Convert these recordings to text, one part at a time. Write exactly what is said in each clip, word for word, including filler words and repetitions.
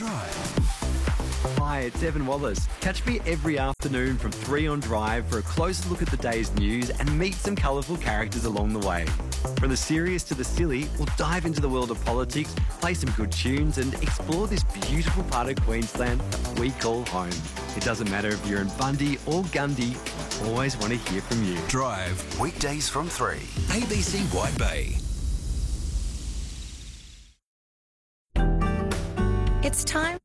Drive. Hi, it's Evan Wallace. Catch me every afternoon from three on Drive for a closer look at the day's news and meet some colourful characters along the way. From the serious to the silly, we'll dive into the world of politics, play some good tunes and explore this beautiful part of Queensland that we call home. It doesn't matter if you're in Bundy or Gundy, I always want to hear from you. Drive, weekdays from three. A B C White Bay. It's time.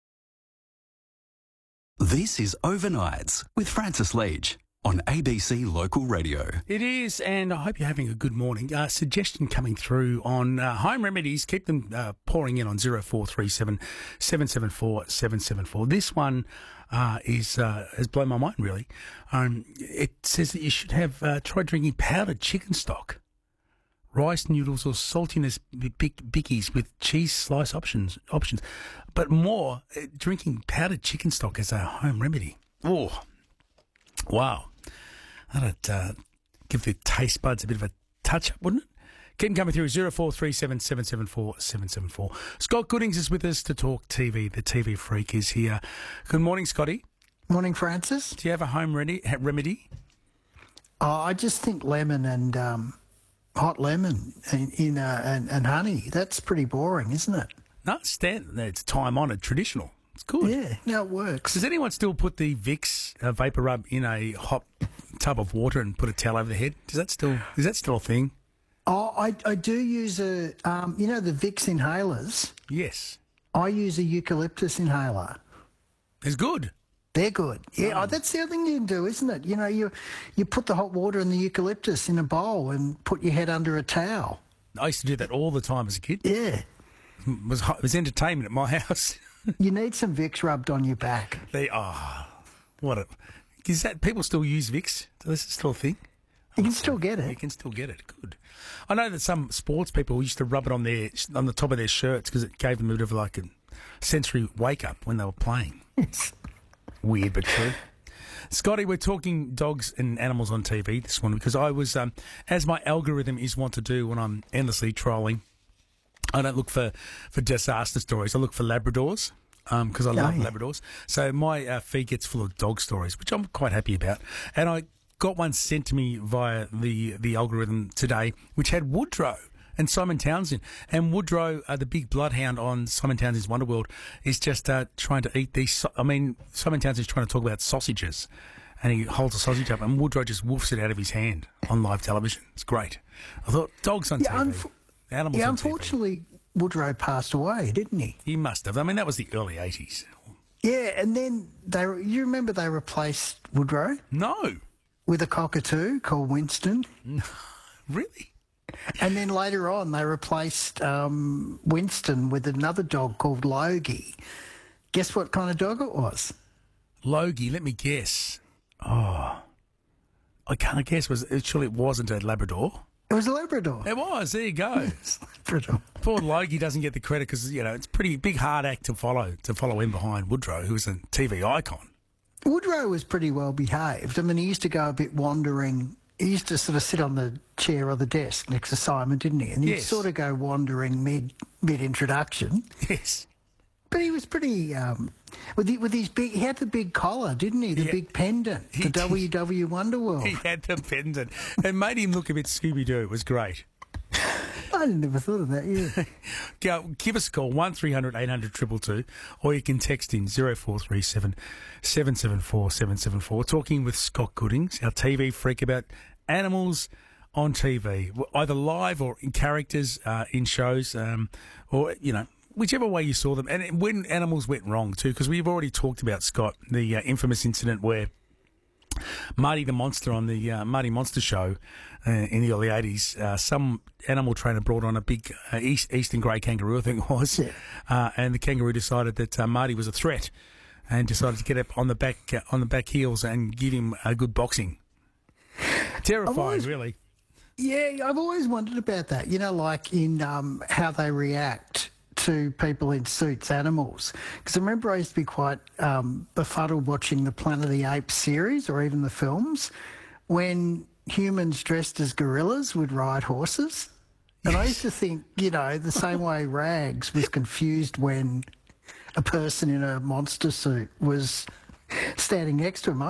This is Overnights with Francis Leach on A B C Local Radio. It is, and I hope you're having a good morning. Uh, suggestion coming through on uh, home remedies. Keep them uh, pouring in on zero four three seven, seven seven four, seven seven four. This one uh, is uh, has blown my mind, really. Um, it says that you should have uh, try drinking powdered chicken stock, rice noodles or saltiness bic- bickies with cheese slice options, options. But more, uh, drinking powdered chicken stock as a home remedy. Oh, wow. That'd uh, give the taste buds a bit of a touch-up, wouldn't it? Keep them coming through, zero four three seven, seven seven four, seven seven four. Scott Goodings is with us to talk T V. The T V freak is here. Good morning, Scotty. Morning, Francis. Do you have a home ready, remedy? Oh, I just think lemon and um, hot lemon in, in uh, and, and honey. That's pretty boring, isn't it? No, it's standard. It's time-honoured, traditional. It's good. Yeah, no, it works. Does anyone still put the Vicks uh, vapor rub in a hot tub of water and put a towel over the head? Does that still is that still a thing? Oh, I, I do use a, um, you know, the Vicks inhalers. Yes. I use a eucalyptus inhaler. It's good. They're good. Yeah, Oh. oh, that's the other thing you can do, isn't it? You know, you you put the hot water and the eucalyptus in a bowl and put your head under a towel. I used to do that all the time as a kid. Yeah. It was, it was entertainment at my house. You need some Vicks rubbed on your back. They are. What a. Is that people still use Vicks? So this is still a thing? You can still get You it. can still get it. Good. I know that some sports people used to rub it on their on the top of their shirts because it gave them a bit of like a sensory wake up when they were playing. Weird but true. Scotty, we're talking dogs and animals on T V this morning because I was, um, as my algorithm is wont to do when I'm endlessly trolling, I don't look for, for disaster stories. I look for Labradors because I love yeah. Labradors. So my uh, feed gets full of dog stories, which I'm quite happy about. And I got one sent to me via the, the algorithm today, which had Woodrow and Simon Townsend. And Woodrow, uh, the big bloodhound on Simon Townsend's Wonderworld, is just uh, trying to eat these... So- I mean, Simon Townsend's trying to talk about sausages, and he holds a sausage up, and Woodrow just woofs it out of his hand on live television. It's great. I thought, dogs on Yeah, T V, unf- animals Yeah, on T V. unfortunately, Woodrow passed away, didn't he? He must have. I mean, that was the early eighties. Yeah, and then they re- you remember they replaced Woodrow No. with a cockatoo called Winston, Really? and then later on they replaced um, Winston with another dog called Logie. Guess what kind of dog it was? Logie, let me guess. Oh. I can't guess. Was it, surely it wasn't a Labrador. It was a Labrador. It was. There you go. Labrador. Poor Logie doesn't get the credit because, you know, it's a pretty big, hard act to follow, to follow in behind Woodrow, who was a T V icon. Woodrow was pretty well behaved. I mean, he used to go a bit wandering. He used to sort of sit on the chair or the desk next to Simon, didn't he? And he'd Yes. sort of go wandering mid mid introduction. Yes. But he was pretty um, with the, with his big. He had the big collar, didn't he? The Yeah. big pendant, He the did. W W Wonderworld. He had the pendant and made him look a bit Scooby-Doo. It was great. I never thought of that. Yeah. Go, give us a call, one three hundred eight hundred two two two, or you can text in zero four three seven, seven seven four, seven seven four. Talking with Scott Goodings, our T V freak, about animals on T V, either live or in characters uh, in shows, um, or, you know, whichever way you saw them. And when animals went wrong, too, because we've already talked about, Scott, the uh, infamous incident where Marty the Monster on the uh, Marty Monster show uh, in the early eighties, uh, some animal trainer brought on a big uh, east, eastern grey kangaroo, I think it was, Yeah. uh, and the kangaroo decided that uh, Marty was a threat and decided to get up on the back uh, on the back heels and give him a good boxing. Terrifying, always- really. Yeah, I've always wondered about that. You know, like in um, how they react to people in suits, animals. Because I remember I used to be quite um, befuddled watching the Planet of the Apes series or even the films when humans dressed as gorillas would ride horses. And I used to think, you know, the same way Rags was confused when a person in a monster suit was standing next to him.